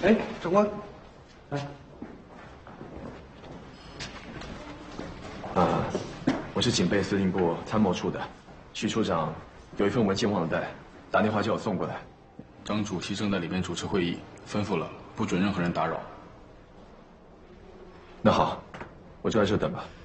哎，长官，来。 我是警备司令部参谋处的，徐处长有一份文件忘了带，打电话叫我送过来。 张主席正在里面主持会议，吩咐了不准任何人打扰。 那好，我就在这等吧。